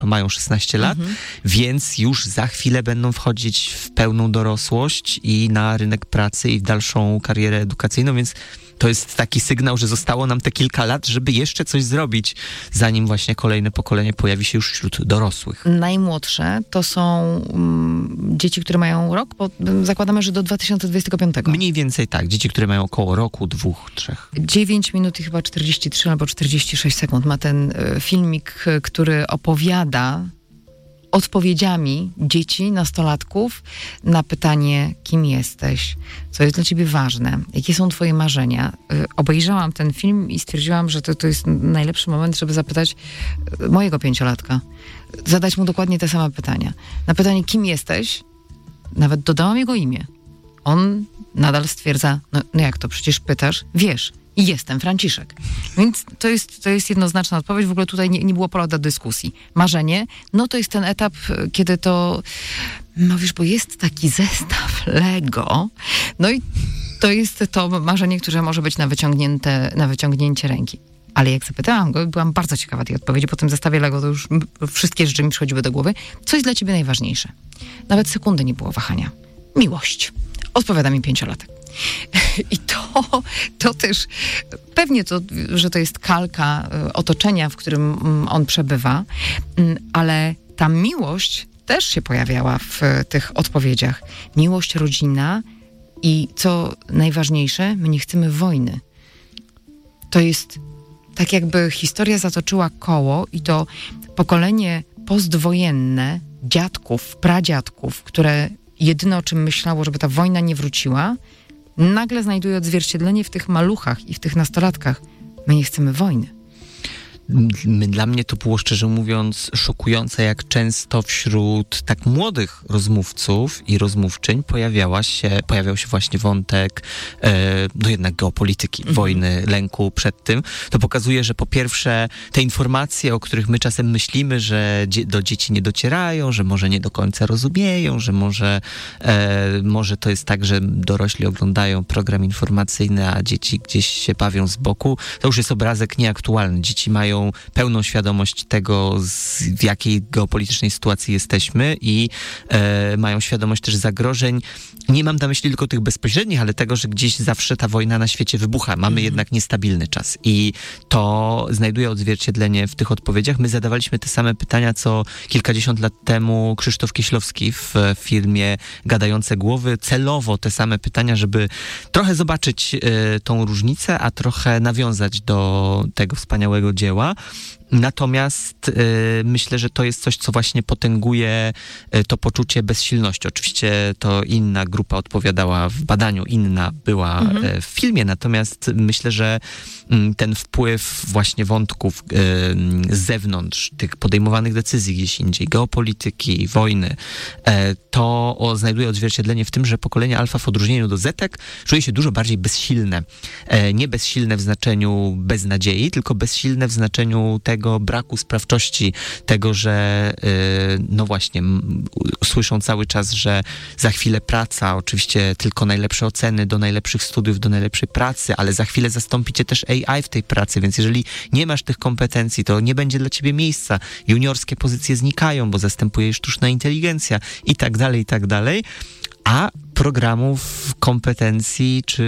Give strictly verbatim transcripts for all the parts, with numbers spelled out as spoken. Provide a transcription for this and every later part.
mają szesnaście lat, mhm. więc już za chwilę będą wchodzić w pełną dorosłość i na rynek pracy i w dalszą karierę edukacyjną, więc to jest taki sygnał, że zostało nam te kilka lat, żeby jeszcze coś zrobić, zanim właśnie kolejne pokolenie pojawi się już wśród dorosłych. Najmłodsze to są um, dzieci, które mają rok, bo zakładamy, że do dwa tysiące dwudziestego piątego. Mniej więcej tak. Dzieci, które mają około roku, dwóch, trzech. dziewięć minut i chyba czterdzieści trzy albo czterdzieści sześć sekund ma ten y, filmik, y, który opowiada odpowiedziami dzieci, nastolatków na pytanie, kim jesteś, co jest dla ciebie ważne, jakie są twoje marzenia. Y, obejrzałam ten film i stwierdziłam, że to, to jest najlepszy moment, żeby zapytać y, mojego pięciolatka. Zadać mu dokładnie te same pytania. Na pytanie, kim jesteś, nawet dodałam jego imię. On nadal stwierdza, no, no jak to, przecież pytasz, wiesz. I jestem Franciszek. Więc to jest, to jest jednoznaczna odpowiedź. W ogóle tutaj nie, nie było pola do dyskusji. Marzenie, no to jest ten etap, kiedy to, no wiesz, bo jest taki zestaw Lego, no i to jest to marzenie, które może być na wyciągnięte, na wyciągnięcie ręki. Ale jak zapytałam go, byłam bardzo ciekawa tej odpowiedzi, po tym zestawie Lego to już wszystkie rzeczy mi przychodziły do głowy. Co jest dla ciebie najważniejsze? Nawet sekundy nie było wahania. Miłość. Odpowiada mi pięciolatek. I to, to też, pewnie to, że to jest kalka otoczenia, w którym on przebywa, ale ta miłość też się pojawiała w tych odpowiedziach. Miłość rodzinna i co najważniejsze, my nie chcemy wojny. To jest tak jakby historia zatoczyła koło i to pokolenie postwojenne dziadków, pradziadków, które jedyne o czym myślało, żeby ta wojna nie wróciła, nagle znajduje odzwierciedlenie w tych maluchach i w tych nastolatkach. My nie chcemy wojny. Dla mnie to było, szczerze mówiąc, szokujące, jak często wśród tak młodych rozmówców i rozmówczyń pojawiała się, pojawiał się właśnie wątek e, no jednak geopolityki, mhm. wojny, lęku przed tym. To pokazuje, że po pierwsze te informacje, o których my czasem myślimy, że dzie- do dzieci nie docierają, że może nie do końca rozumieją, że może, e, może to jest tak, że dorośli oglądają program informacyjny, a dzieci gdzieś się bawią z boku. To już jest obrazek nieaktualny. Dzieci mają pełną świadomość tego, z, w jakiej geopolitycznej sytuacji jesteśmy i e, mają świadomość też zagrożeń. Nie mam na myśli tylko tych bezpośrednich, ale tego, że gdzieś zawsze ta wojna na świecie wybucha. Mamy mhm. jednak niestabilny czas i to znajduje odzwierciedlenie w tych odpowiedziach. My zadawaliśmy te same pytania, co kilkadziesiąt lat temu Krzysztof Kieślowski w filmie Gadające Głowy. Celowo te same pytania, żeby trochę zobaczyć e, tą różnicę, a trochę nawiązać do tego wspaniałego dzieła. Natomiast y, myślę, że to jest coś, co właśnie potęguje y, to poczucie bezsilności. Oczywiście to inna grupa odpowiadała w badaniu, inna była mhm. y, w filmie, natomiast myślę, że y, ten wpływ właśnie wątków y, z zewnątrz, tych podejmowanych decyzji gdzieś indziej, geopolityki, wojny, y, to o, znajduje odzwierciedlenie w tym, że pokolenie alfa w odróżnieniu do zetek czuje się dużo bardziej bezsilne. Y, nie bezsilne w znaczeniu beznadziei, tylko bezsilne w znaczeniu tego, braku sprawczości, tego, że yy, no właśnie m, słyszą cały czas, że za chwilę praca, oczywiście tylko najlepsze oceny do najlepszych studiów, do najlepszej pracy, ale za chwilę zastąpi cię też A I w tej pracy, więc jeżeli nie masz tych kompetencji, to nie będzie dla ciebie miejsca. Juniorskie pozycje znikają, bo zastępuje już sztuczna inteligencja i tak dalej, i tak dalej. A programów, kompetencji czy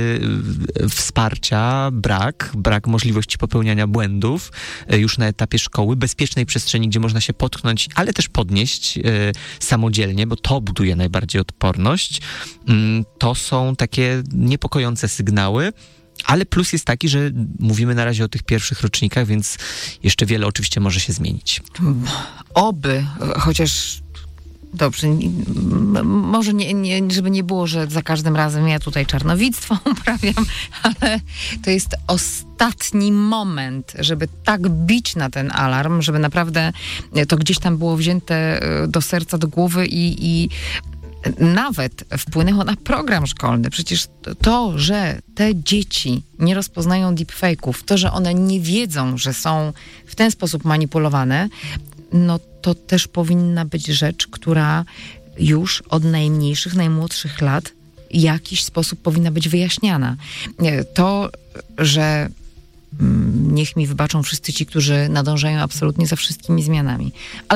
wsparcia brak, brak możliwości popełniania błędów już na etapie szkoły, bezpiecznej przestrzeni, gdzie można się potknąć, ale też podnieść y, samodzielnie, bo to buduje najbardziej odporność. Y, to są takie niepokojące sygnały. Ale plus jest taki, że mówimy na razie o tych pierwszych rocznikach, więc jeszcze wiele oczywiście może się zmienić. Oby, chociaż dobrze, może nie, nie, żeby nie było, że za każdym razem ja tutaj czarnowictwo uprawiam, ale to jest ostatni moment, żeby tak bić na ten alarm, żeby naprawdę to gdzieś tam było wzięte do serca, do głowy i, i nawet wpłynęło na program szkolny. Przecież to, że te dzieci nie rozpoznają deepfake'ów, to, że one nie wiedzą, że są w ten sposób manipulowane, no to też powinna być rzecz, która już od najmniejszych, najmłodszych lat w jakiś sposób powinna być wyjaśniana. To, że niech mi wybaczą wszyscy ci, którzy nadążają absolutnie za wszystkimi zmianami. Ale